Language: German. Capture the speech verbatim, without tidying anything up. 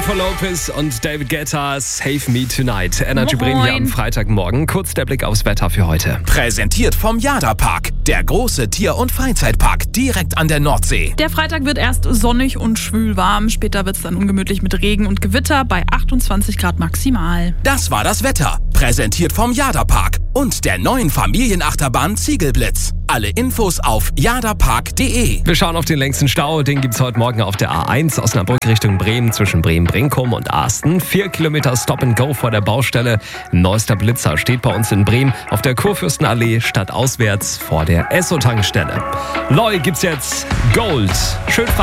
Jennifer Lopez und David Guetta, Save Me Tonight. Energy Bremen hier am Freitagmorgen. Kurz der Blick aufs Wetter für heute. Präsentiert vom Jada-Park, der große Tier- und Freizeitpark direkt an der Nordsee. Der Freitag wird erst sonnig und schwül warm. Später wird es dann ungemütlich mit Regen und Gewitter bei achtundzwanzig Grad maximal. Das war das Wetter. Präsentiert vom Jada-Park und der neuen Familienachterbahn Ziegelblitz. Alle Infos auf jadapark punkt de. Wir schauen auf den längsten Stau. Den gibt es heute Morgen auf der A eins Osnabrück Richtung Bremen zwischen Bremen-Brinkum und Asten. Vier Kilometer Stop and Go vor der Baustelle. Neuester Blitzer steht bei uns in Bremen auf der Kurfürstenallee stadtauswärts vor der Esso-Tankstelle. Loi gibt's jetzt Gold. Schön frei.